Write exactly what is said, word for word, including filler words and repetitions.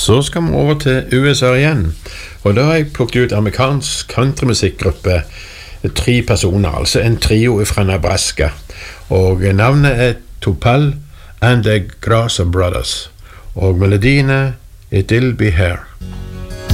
Så skal vi over til U S A igjen, og da har jeg plukket ut amerikansk countrymusikkgruppe, tre personer, altså en trio fra Nebraska, og navnet er Topal and the Grasser Brothers, og melodiene It'll Be Here.